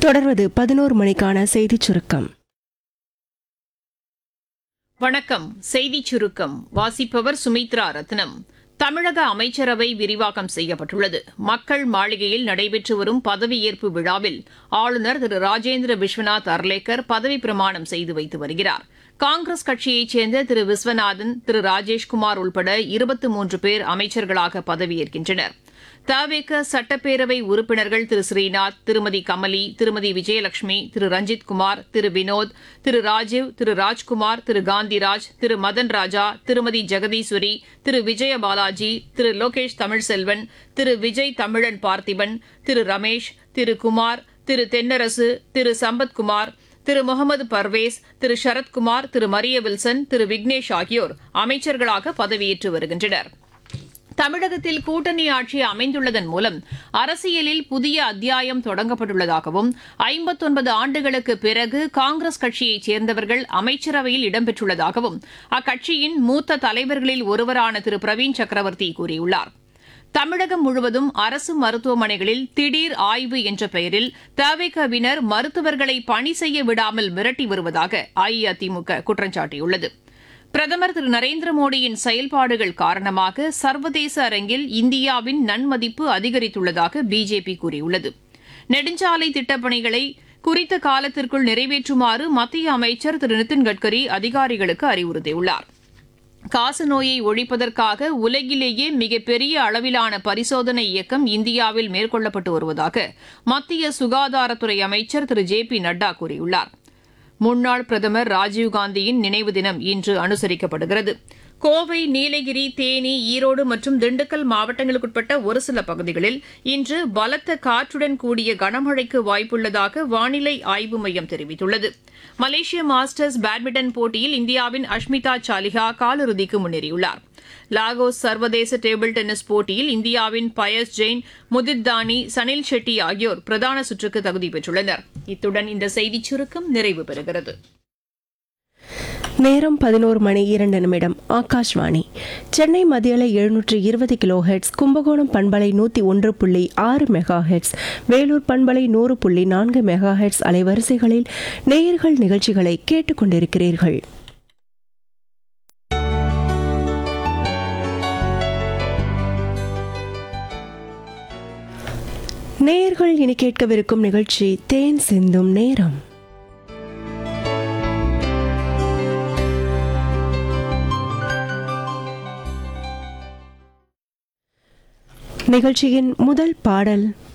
தொடர்வது 11 மணிக்கான செய்திச் சுருக்கம். வணக்கம். செய்திச் சுருக்கம் வாசிப்பவர் சுமித்ரா ரத்னம். தமிழக அமைச்சரவை விரிவாக்கம் செய்யப்பட்டுள்ளது. மக்கள் மாளிகையில் நடைபெற்று வரும் பதவியேற்பு விழாவில் ஆளுநர் திரு ராஜேந்திர விஸ்வநாத் அர்லேக்கர் பதவி பிரமாணம் செய்து வைத்து வருகிறார். காங்கிரஸ் கட்சியைச் சேர்ந்த திரு விஸ்வநாதன், திரு ராஜேஷ்குமார் உள்பட 23 பேர் அமைச்சர்களாக பதவியேற்கின்றனர். தவேக சட்டப்பேரவை உறுப்பினர்கள் திரு ஸ்ரீநாத், திருமதி கமலி, திருமதி விஜயலட்சுமி, திரு ரஞ்சித்குமார், திரு வினோத், திரு ராஜீவ், திரு ராஜ்குமார், திரு காந்திராஜ், திரு மதன் ராஜா, திருமதி ஜெகதீஸ்வரி, திரு விஜயபாலாஜி, திரு லோகேஷ் தமிழ்செல்வன், திரு விஜய் தமிழன் பார்த்திபன், திரு ரமேஷ், திரு குமார், திரு தென்னரசு, திரு சம்பத்குமார், திரு முகமது பர்வேஸ், திரு சரத்குமார், திரு மரிய வில்சன், திரு விக்னேஷ் ஆகியோர் அமைச்சர்களாக பதவியேற்று வருகின்றனர். தமிழகத்தில் கூட்டணி ஆட்சி அமைந்துள்ளதன் மூலம் அரசியலில் புதிய அத்தியாயம் தொடங்கப்பட்டுள்ளதாகவும் 59 ஆண்டுகளுக்கு பிறகு காங்கிரஸ் கட்சியைச் சேர்ந்தவர்கள் அமைச்சரவையில் இடம்பெற்றுள்ளதாகவும் அக்கட்சியின் மூத்த தலைவர்களில் ஒருவரான திரு பிரவீன் சக்கரவர்த்தி கூறியுள்ளார். தமிழகம் முழுவதும் அரசு மருத்துவமனைகளில் திடீர் ஆய்வு என்ற பெயரில் தவேகவினர் மருத்துவர்களை பணி செய்ய விடாமல் மிரட்டி வருவதாக அஇஅதிமுக குற்றம் சாட்டியுள்ளது. பிரதமர் திரு நரேந்திர மோடியின் செயல்பாடுகள் காரணமாக சர்வதேச அரங்கில் இந்தியாவின் நன்மதிப்பு அதிகரித்துள்ளதாக பிஜேபி கூறியுள்ளது. நெடுஞ்சாலை திட்டப்பணிகளை குறித்த காலத்திற்குள் நிறைவேற்றுமாறு மத்திய அமைச்சர் திரு நிதின் கட்கரி அதிகாரிகளுக்கு அறிவுறுத்தியுள்ளார். காசநோயை ஒழிப்பதற்காக உலகிலேயே மிகப்பெரிய அளவிலான பரிசோதனை இயக்கம் இந்தியாவில் மேற்கொள்ளப்பட்டு வருவதாக மத்திய சுகாதாரத்துறை அமைச்சர் திரு ஜே பி நட்டா கூறியுள்ளார். முன்னாள் பிரதமர் ராஜீவ்காந்தியின் நினைவு தினம் இன்று அனுசரிக்கப்படுகிறது. கோவை, நீலகிரி, தேனி, ஈரோடு மற்றும் திண்டுக்கல் மாவட்டங்களுக்குட்பட்ட ஒரு சில பகுதிகளில் இன்று பலத்த காற்றுடன் கூடிய கனமழைக்கு வாய்ப்புள்ளதாக வானிலை ஆய்வு மையம் தெரிவித்துள்ளது. மலேசிய மாஸ்டர்ஸ் பேட்மிண்டன் போட்டியில் இந்தியாவின் அஷ்மிதா சாலிஹா காலிறுதிக்கு முன்னேறியுள்ளார். லாகோஸ் சர்வதேச டேபிள் டென்னிஸ் போட்டியில் இந்தியாவின் பயஸ் ஜெயின், முதித் தானி, சனில் ஷெட்டி ஆகியோர் பிரதான சுற்றுக்கு தகுதி பெற்றுள்ளனர். இத்துடன் இந்த செய்திச் சுருக்கம் நிறைவு பெறுகிறது. நேரம் 11:02. ஆகாஷ்வாணி சென்னை மத்தியலை 720 கிலோஹெட்ஸ், கும்பகோணம் பண்பலை 101.6 மெகாஹெட்ஸ், வேலூர் பண்பலை 100.4 மெகாஹெட்ஸ் அலைவரிசைகளில் நேயர்கள் நிகழ்ச்சிகளை கேட்டுக்கொண்டிருக்கிறீர்கள். நேயர்கள் இனி கேட்கவிருக்கும் நிகழ்ச்சி தேன் சிந்தும் நேரம். நிகழ்ச்சியின் முதல் பாடல்